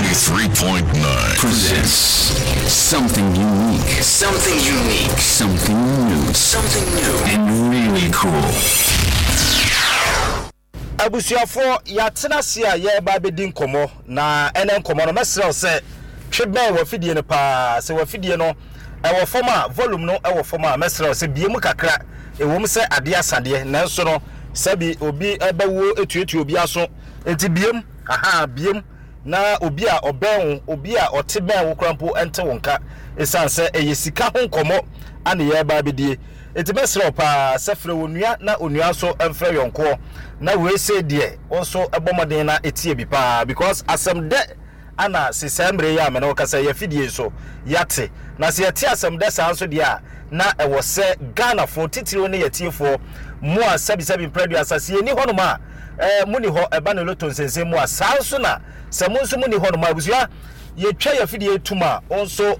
93.9 presents something unique, something new, and really cool. Abusiafo yatena sia ye ba bedin komo na enen komo no mesrew se tweben wa fidie ne pa se wa fidie no e wo forma volume no e wo forma mesrew se biemu kakra e wom se ade asade na nso no sabi obi ebawo etuetu obi aso enti biem biem na obi a oben obi a oteben wo krampo ente wonka esanse eyesika ho komo ane ye ba bedie enti mesrew pa sefre wonua na onua so emfre yonko na we say there also ebomoden na etie bi pa because asem de ana sisembre ya me na okasa ya fidie so yate na se yate asem de san so dia na ewo se Ghana for titiro ne yatiefo mu a sabi predu asase ni hono ma mu ni ho eba ne loto nsense mu a san so na se mu nso mu ni hono ma busua ye twa ya fidie tuma onso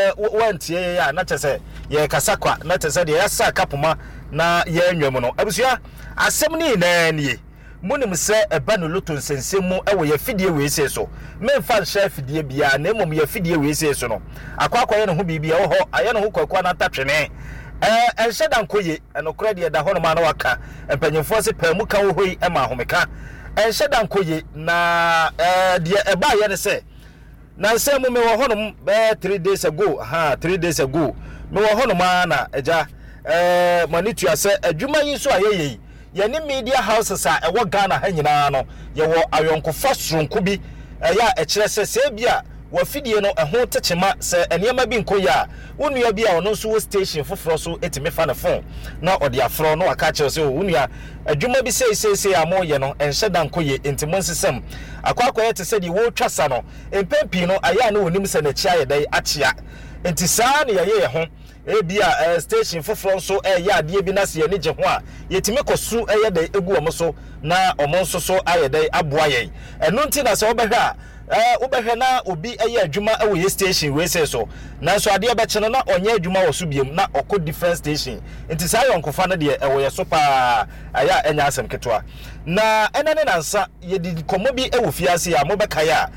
wantie ya na chese ye kasakwa na chese de ya sa kapoma na ye anwam no abusua asem ni na nie munim se eba no loto nsensemu ewo ye fidie we ese so memfa nhye fidie bia na emom ye fidie we ese so no akwa ye no ho bibia wo ho aye no ho kwakwa na tatwene enhye dankoye enokra de da ho no ma na waka empanyemfo se pamu ka wo hoi ema ahomeka enhye dankoye na de eba ye ne se na nsemu me wo ho no 3 days ago 3 days ago me wo ho no ma na eja manitu ase adwuma yi so ayeye yeni media houses a ewo Ghana ha nyina no ye wo ayonkofo soronko bi ya ekire se bia wa fidie no eho techema se enema bi nkoya wonua bi a ono nso wo station foforo so etime fa na phone na ode afro no aka kire se wonua adwuma bi sei amoye no enhye da nkoye entimo nsesem akwakoye te se di wo twasa no empempi no aya na wonim se na chia ye dai achia enti saa ne ye ho ebia station foforo so ya ade bi na se ye ne je ho a yetime kosu ye dai egu omo so na omo nso so aye dai aboa ye eno nti na se obehwe a ubehwe na obi eye adwuma ewo ye station we say so na so ade be chene na onye adwuma wo so biem na okọ different station enti sa yonkofa na de ewo ye so pa aya enya asem ketwa na enene nansa ye di komo bi ewo fiase ya mo beka ya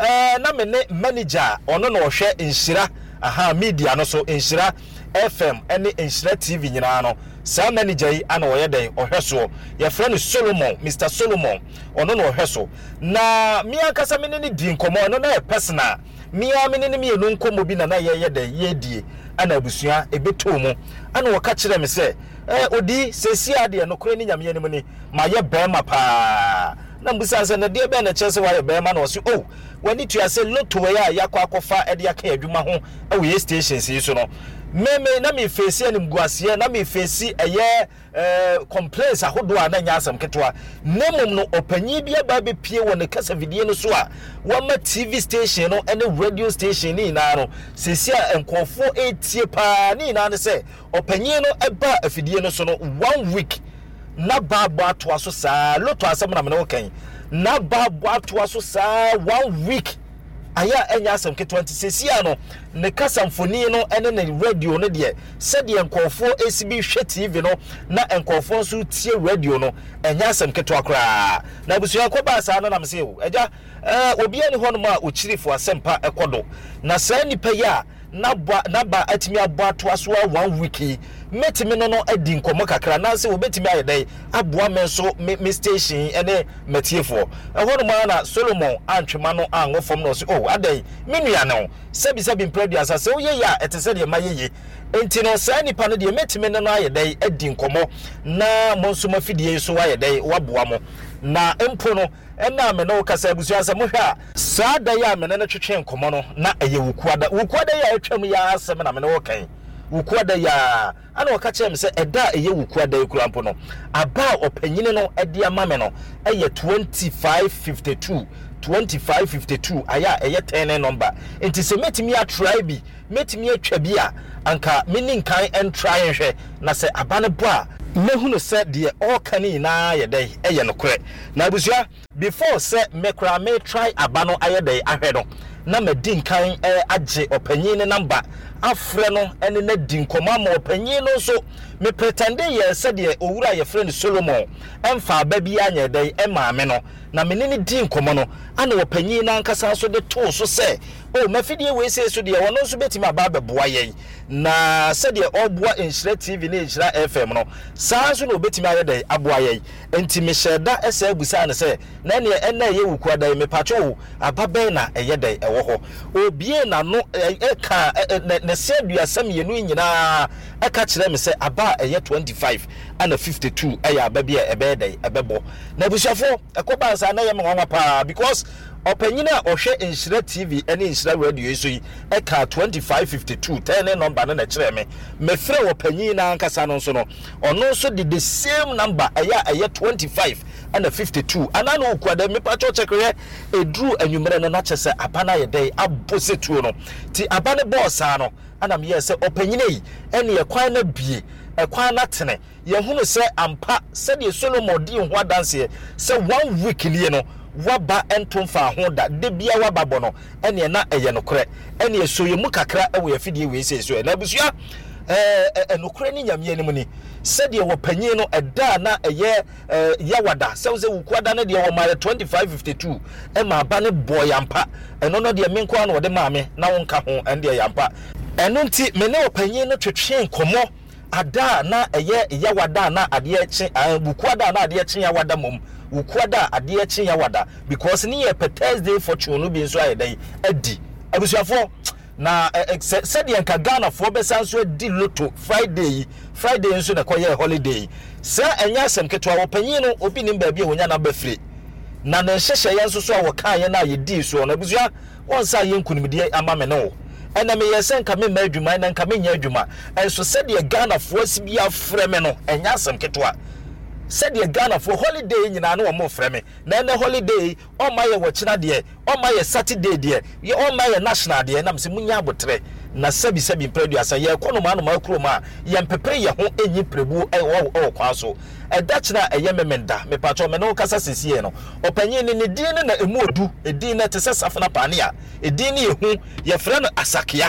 na me ne manager ono no hwe nhira media no so nhira FM ene nhira TV nyina no sa manager yi ana wo ye den ohweso ye friend Solomon Mr Solomon ono no ohweso na mia kasa me ne di nkomo ono na personal mia me ne me no nkomo bi na ye den ye die ana abusua ebeto mu ana wo ka kire me se odi sesi ade no kore ni nyame anim ni ma ye bema pa na mbusa se na de be na chese wa ye bema na wo se wani to ase loto we ya yakwa akofa ede aka adwuma ho ye stations yi so no meme na me face anim guase na me face eye complaints ahodo a na nya asem ketwa nemum no opanyi bia ba be pie woni kasa video no so a wa ma TV station no ene radio station ni na no sesi a enkofo etie pa ni na ne se opanyi no eba afidie no so no 1 week na babo ato so saa loto asem na me no kan na babo ato so saa 1 week aya enya asem ke 26 ya no ne kasamfoni no ene ne radio no de se de enkofo esibi hwe TV no na enkofo so tie radio no enya asem ke to akra na busu akoba saa no na mse wo eja obi ani ho no ma ochirifo asempa ekodo na saa nipa ya na ba atimi aboa to aso 1 week metimi no adi nkomo kakra na se obetimi ayedai aboa men so me station ene matiefo eho no ma na Solomon antwema no anwofom no so adai menua no sabi predu asase wo ye ya etese de ma ye enti no saa nipa no de metimi no ayedai adi nkomo na monso mafidie so ayedai waboa mo na empo no ena me no kasa abusu asem hwa saa da ya me no twetwe nkomo no na eye wukuada ya atwam ya asem na me no kan wukuada ya ana waka chem se eda eye wukuada ekurampo no aba opanyine no ede amame no eye 2552 aya eye 10 number enti se metimi a try bi metimi atwa bi a anka menin kan en try hwe na se abane bo a mehunu se de all kani na yedai eye no kore na abusua before se mekra me try abano ayedai ahwe no na medin kan age opanyine number afre no ene na din koma ma opanyine no so me pretende ye se de owura ye friend Solomon emfa ba bi anya dai ema me no na menene din komo no ana opanyin na nkasa so de to so se o mafidie we se so de wono so betima ba beboa ye na se de oboa Nhyira TV na Nhyira FM no saa so no betima ye de aboa ye enti me sheda ese abusa ne se na ne ena ye wuku da me pacho ababen na eye de ewo ho obie na no eka ne se aduasam ye no nyina eka kire me se aba eye 25 and 52 aya ababia ebe de ebebo na busuafo ekoba sa na ye me nwa pa because opanyina ohwe Nhyira TV ene Nhyira radio so yi eka 2552 10 number na kire me frɛ opanyina ankasa no so no ono so the same number aya 25 and 52 anano ukwada me pacho chekre edru anwumere no na kyese abana ye dey abosetuo no ti abane boss ano ana me yese opanyina yi ene ye kwan na bie ekwan na tene ye hunu se ampa se de Solomon di ho adanse se 1 week nie no waba entomfa ho da de bia waba bo no ene na eye no kore ene so ye mu kakra ewe afidie we se so na busua enokure ni nyame anim ni se de wo panyin no eda na eye yawada se wo wukwada na de wo ma 2552 e ma ba ne boy ampa eno no de menko na wo de maame na wo nka ho ende yampa eno nti me ne wo panyin no twetwe komo ada na eye yawada na ade echi wukwada na ade echi yawada mom wukwada ade echi yawada because ni ye Thursday fortune no bi nso ayedai adi abusuafo na said yanka Ghana for besanso di loto Friday nso na koye holiday sa enya asem keto a wopanyin no obi nim ba bia wonya na bafre na na hyehye yenso so a wokan ye na ye di so na busua wonsa ye nkunimdie ama me no ena me yesen ka me madwuma na nka me nya adwuma enso said ye Ghana for sibia frɛ me no enya asem keto a said ye Ghana for holiday nyina no mo frɛ me na na holiday o ma ye wochina de o ma ye Saturday de ye o ma ye national de na mse munya abotre na sabi predu asa ye kono ma kuro ma ye mpepere ye ho enyi prebu o kwa so edachina eye memenda me pacho me no kasa sesie no opanyin ne din na emu odu edin na tese safana pania edin ne ehu ye frɛ no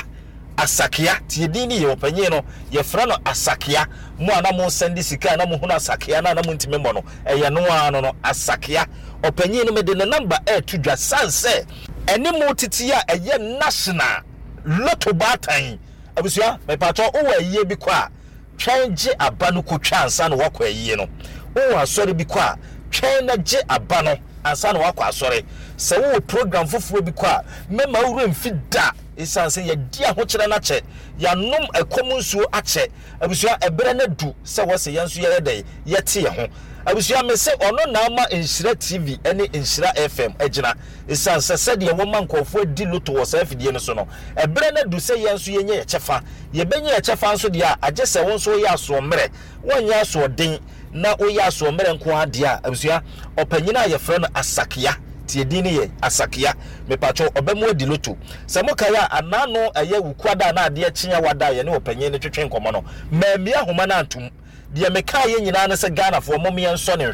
Asakia ti edin ye opanyin no ye frɛ no Asakia mo ana mo send sika na mo hu na Asakia na mo ntime mo no eye no ano no Asakia opanyin no me de number to dwa sanse ene mo titi a eye national loto batan abusua me pacho o wa yie bi kwa twen je aba no kotwa ansa no wakwa yie no o wa sori bi kwa twen na je aba no ansa no wakwa sori se wo program fufuo bi kwa mema wuro mfida isanse ye dia ho kire na che ya nom ekomunsuo ache abusua ebere na du se wo se yenso ye dey ye te ye ho abusua me se ono na ama Nhyira TV ene Nhyira FM agina isanse se de wo mankofo di luto wo sa afidie no so no ebere na du se yenso ye nye ye chefa ye benye ye chefa nso de a age se wo nso ye aso mmere wonya aso den na o ye aso mmere nko ade a abusua opanyina ye frɛ no Asakia ti edini ye Asakia me pacho obemu di loto se mo kaya anano eye wukwada na ade ekyia wada ye ne opanyin ne twetwe nkomo no mamia homa na antum de me kai ye nyina ne se Ghana fo momye nso ne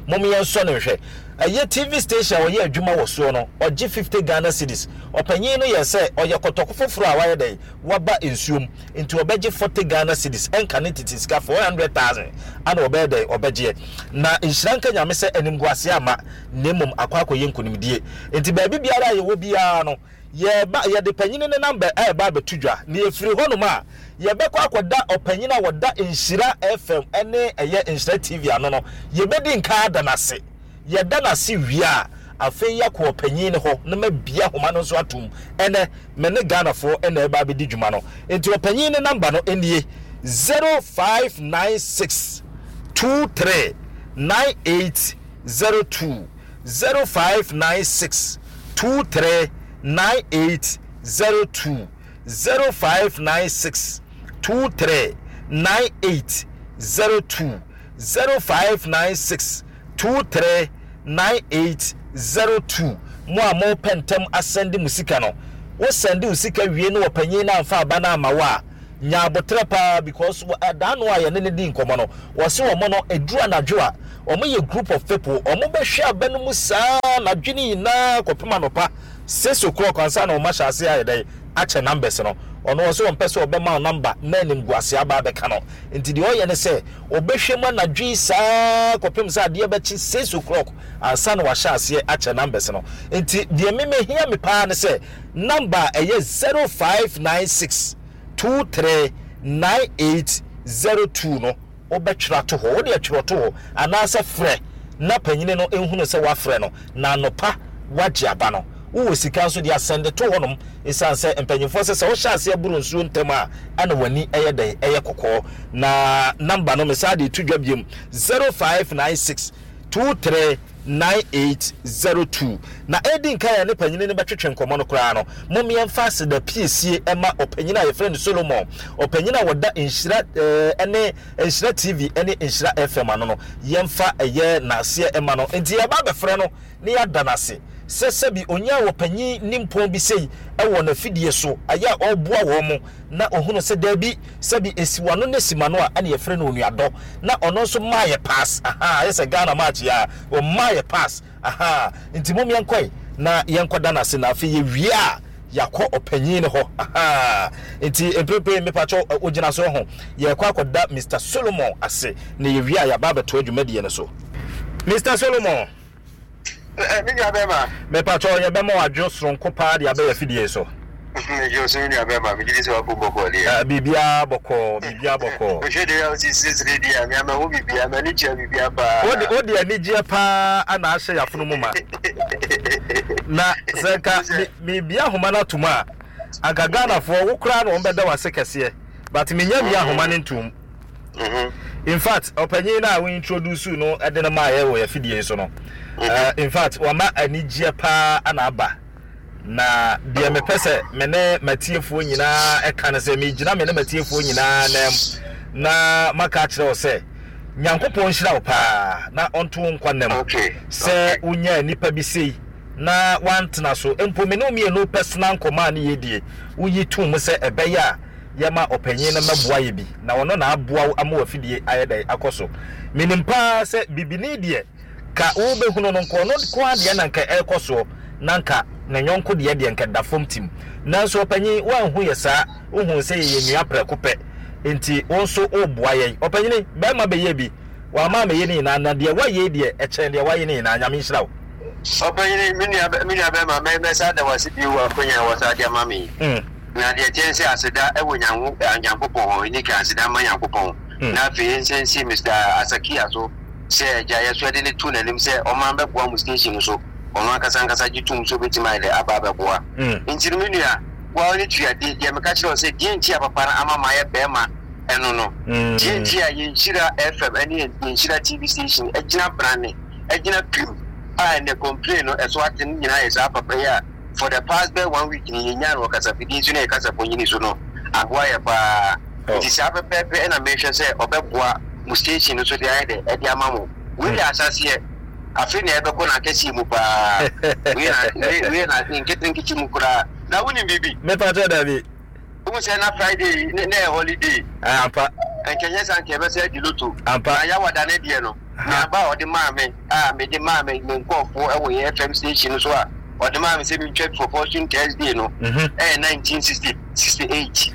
hwe eye TV station wo ye adwuma wo so no oje 50 Ghana cedis opanyin no ye se oye kotoko foforo a waye dai waba ensuom into obeje 40 Ghana cedis enka ne titiska 400,000 ana obede obeje na Nhyira nyame se animguase ama nemum akwakọ ye nkunimdie enti ba biara ye wo bia no ye de panyin ne number ba betudwa ne efiri honum a ye be kwa akoda opanyina woda Nhyira FM ene eye Nhyira TV ano no ye bedi nka da nase ye da nase wia afei yakọ opanyin ne ho na mabia homa no so atum ene me ne Ghana fo ene ba bedi dwuma no enti opanyin ne number no enie 0596 23 9802 0596 23 9802 0596 23 9802 0596 23 9802 mo amo pentem asende musika no wo sende musika wie no opanyin na amfa aba na amawa nya abotre pa because da no aye ne di nkomo no wo se wo mo no eduru anadwo a omo ye group of people omo be hwe abanu musa na dwini na kopema no pa 6 o'clock ansa na o ma hyase aye dai ache numbers no ono so on person obema number na nim guase aba be ka no enti de oye ne se obehwem anadwi saa kopem sa de be chi 6 o'clock ansa na wa sha ase ache numbers no enti de meme hia me pa ne se number eye 0596 239802 no obetwra to ho wo de atwro to ho anasa frɛ na panyine no ehunu se wa frɛ no na nopa wagye aba no wo sika so dia send to honom isan se empanyimfo se wo hya ase aburu nsuo ntem a ana wani eye den eye kokko na number no mesade to dwabiem 0596 239802 na edin kan ne panyine ne betwetwe nkomo no kra no momien fast da piesie ema opanyina ye friend Solomon opanyina woda inshira ene inshira TV ene inshira FM ano no yemfa eye na ase ema no enti ye ba be frɛ no ne ya danase sesebi onya wopanyi nimpon bi sei ewo na fidie so aya oboa wo mo na ohunu se dabi sebi esiwano ne simano a ane ye frɛ no onuado na ono nso maye pass aha yesa Ghana match ya o maye pass aha nti mom yankoi na yankoda na se na afi ye wie a yakọ opanyi ne ho aha nti empepe mepacho ogina so ho ye kwa akoda Mr Solomon ase na ye wie a ya ba beto adwumadie ne so Mr Solomon me pacho ye be mo adwo sonko pa de abe afidie so yo so ni abema me gidi so boko le bibia boko o je de ya si dia me ama wo bibia me ni chia bibia pa odi ani je pa ana ahye yafunu mu ma na seka bibia homa na tuma agagana fo wo kra no be da wase kese but me nya bia homa ne ntum in fact opanyin na we introduce no ede na ma ye wo afidie so no in fact wama anigye pa ana aba na de me pese me ne matiefuo nyina e kan se me gina me ne matiefuo nyina na maka kire o se nyankopon nhira wo pa na onto nkwanam se unya nipa bi sei na wantena so empo me no me no personal command yedie uyi tum se ebeya yama opanyin na maboa ye bi na wono na aboa ama wafidie ayedai akoso menimpa se bibini die ka wo behunu no nko no kwa de na nka ekoso nanka na nyonko de nka da fom tim nanso opanyin wanhu ye saa ohun se ye nua prekope enti wonso oboa ye opanyin ba ma be ye bi wa ma me ye ni na de wa ye de echen de wa ye ni na nyame nhira wo opanyin mini ba ma me sa da wasi bi wa konya wa sa de mami na de tense aseda e wo nyankopon ni ka aseda ma nyankopon na fe sensi Mr Asakia so se jaya so de ne tu na nim se o man be boa mu station so o man kasa jitum so betima ile aba be boa intirminu a wa oni tua de me ka kire o se die ntia papa na ama maye be ma eno no die ntia ye nchira FM ani nchira TV station ejina brane ejina pim a ne complain no eso atin nyina ye sa papa ya for the past 1 week ni nya no kasa fidi so na kasa ponyini so no agwa ya pa di sa pepe na mention say obeboa mu station so dey dey e dey amamu we dey asase e afi na ebe ko na kesi mu pa we na nkitin mu kura na woni bibi me pa to da bi o say na Friday na holiday ampa enkenya san ke be say di loto ampa ya wada na die no na ba odi maame me di maame me nkofo e wo FM station so a odi maame say me check for fortune Thursday no 1968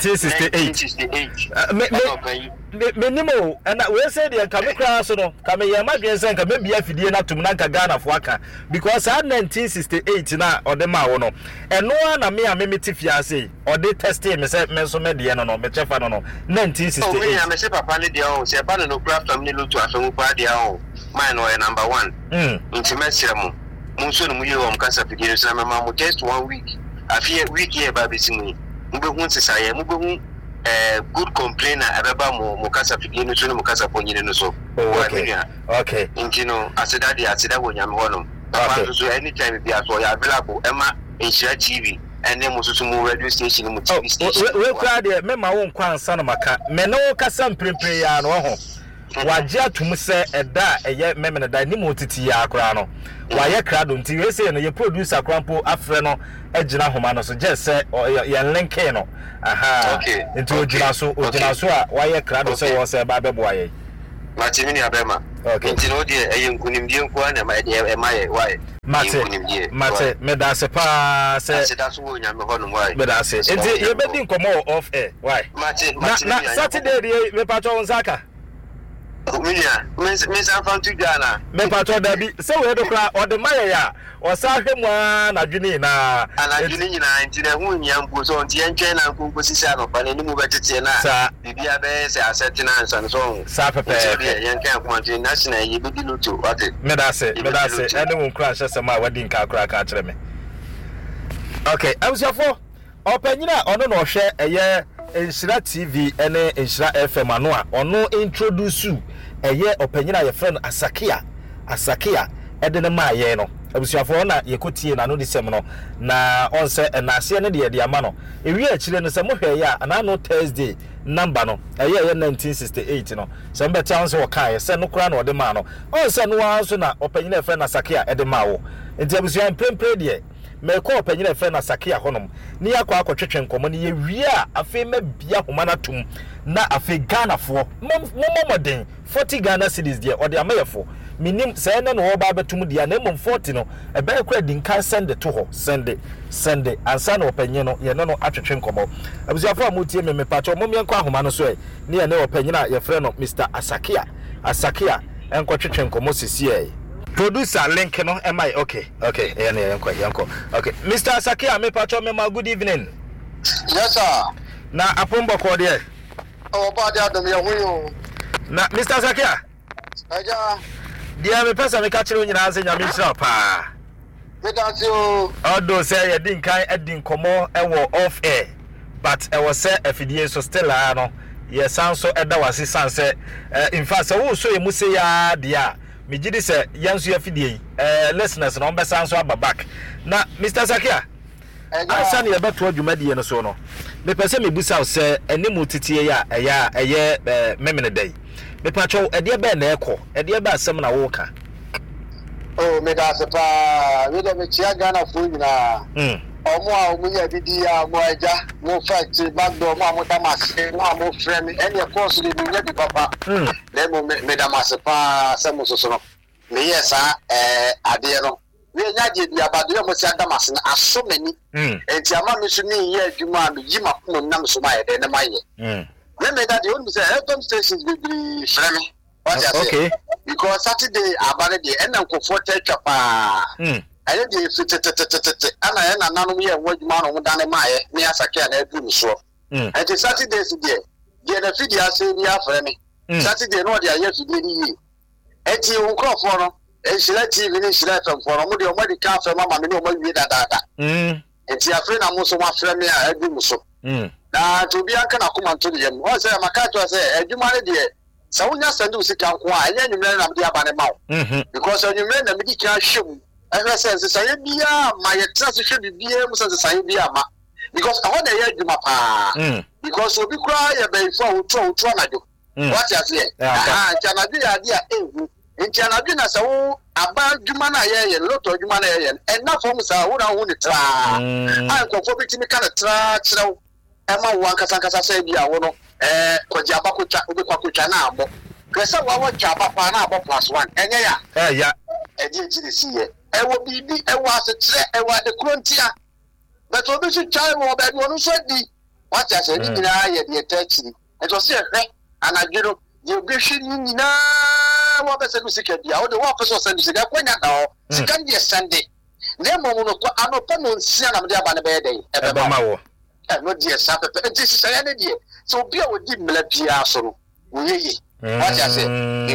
minimo and we say the kamekra so no kame ye madwen sen ka mebia fidie na tum na nka Ghana fo aka because at 1968 na odema wo no eno na me metifia say ode testing me say me so me de no me chefa no 1968 oh me me say papa ne de o say pa no craft am ne lutu afemu pa de o mine no number 1 intimate mu munso no mu ye wo mkasa fidie so na me just 1 week afie week ye ba besimu mbehu sisaye mbehu good complainer abeba mo kasa fidie no so no kasa ponyine no so okay intino aseda wonyame hono papa so anytime bia so ya available ema Inshira TV ene mo so mo radio station mo TV station we kwa de me ma wo nkwa ansa no maka me no kasa mprempre ya no ho waje atum se eda eye memene da ni mo titi ya akra no waye krado nti we say no ye producer krampo afre no agina homa no so je se ye link no aha nti ogina so a waye krado se wo se ba bebo aye matimi ni abema nti no de eye nkunim die nko na ma de e maye waye Mate me da se pa se that's who nyame ho no why me da se enti ye bedi nkomo off air why mate na Saturday dey me patcho onsaka Minya, Miss Afantu Ghana. Me patcho da bi se we do kra o de maye ya o sa hwemwa na dwene na dwene nyina nti na hu nyampo so nti entwe na nkonko sisi anopa na nimu betete na bibia be se asset na nsan so sa pepe yen kan kwanti national ye bi luto wate me da se ene won kra hye ma wadi nka kra ka kire me okay amsafo opanyina ono no hwe eye Enshira TV ene Enshira FM ano a ono introduce eye opanyina ye friend Asakia ede ne maaye no abusuafo na yekotie na no disem no na onse enase ne de ama no ewi akire no se mo hwe ya ana no Thursday number no eye 1968 no se mbeta onse wo kan se no kura no de ma no onse no anso na opanyina ye friend Asakia ede ma wo enti abusuan prempre de me ko opanyina fe na Sakia honom ni yakwa akotwetwe nkomo ni ye wie a afi mabia homa na tum na afi Ghana fo momoden 40 Ghana cedis de ode amayefo minim se ne no oba betum dia na mom 40 no e be kra din kan send to ho send ansa na opanyina no ye no atwetwe nkomo abusuafo amutie me pacho mom ye nkwa homa no so ni ye ne opanyina ye frɛ no Mr. Asakia enkotwetwe nkomo sisi producer link no am I okay yanko okay Mr. Asakia me pacho me ma good evening yes sir na apombo ko de o ba de adom ye hu na Mr. Asakia aja dia me pesa me ka kire nyina anse nya me kira pa me da ti o odo say ye din kan edin komo ewo off air but e was say afidie so still no ye sanso eda wase sanse in fact so wo so ye mu say ya dia me gidi se yanso ya fidie listeners no be sanso ababak na Mr. Asakia ansa ne yebeto adwumadie no so no me pese me busa se enimu titie ya eye memene dai me pacho ede be na ekọ ede be asem na wo ka oh me da se pa we do me chia Ghana fo nyina omo a omunya bidi ya mo aja mo fact bagdo mo amotamase mo amo frame any course le nya bi papa le mo me da mase pa se mo so no me yesa ade no we nya je bi abado mo si adamase na aso mani enti ama me so ni ye adwuma me yi makono nam so ma ye de na maye me da de onu say FM stations be frame what you say because Saturday abare de en nkofo tetwa pa aye de fitete ana ye na nanu ye wadwuma no dane maaye me Asakia na adu so enti Saturday si de na fidi ase bi afre me Saturday no de aye fidi ni yi enti unkofo no Enshira TV ni Enshira FM for mo de o madi ka afre mama me no mo wi dada enti afre na mo so ma afre me a adu so na to bi anka na kuma nto de yem o say maka to say adwuma ne de sa wonya sandu sika nko a enye nwumre na de aba ne mawo because nwumre na me di ka hwem ehwe sense say bia ma ye trust hwe bibia mu sense say bia ma because I want to hear adwuma pa because obi kura ye be fo otu na do what you say nti na ya dia ehu nti na na sa wo aba adwuma na ye loto adwuma na ye na fo mu sa wo na wo ni tra nkofo bi timi ka na tra kire ema wo ankasa say bia wo no koji abakotwa obi kwakotwa na abo kwesa wa wo twa abakwa na abo +1 enye ya ya eje jiri siye ewo bibi ewo asetre ewo de krontia but obi su twa wo ba bi onu so di what ya say ni na ye de tachiri eto se ehwe anadwiro ye obi hwe ni na wo be se musika bia wo de wo apeso se musika kwanya da ho sika de sande ne mo no ko anopa no nsia na me de aba ne be dey ebe ma wo no die sa pepe enti sisa ya ne die so bia wo di mla bia so no wo yeye what ya say